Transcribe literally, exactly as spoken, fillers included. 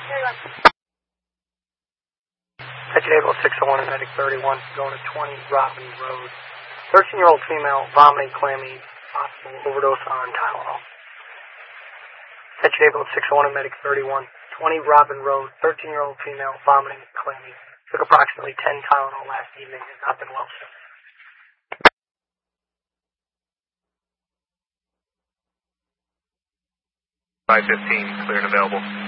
Attention Able six oh one and Medic thirty-one, going to twenty Robin Road. thirteen-year-old female, vomiting, clammy, possible overdose on Tylenol. Attention Able six oh one and Medic thirty-one, twenty Robin Road, thirteen-year-old female, vomiting, clammy. Took approximately ten Tylenol last evening and has not been well since. five fifteen, clear and available.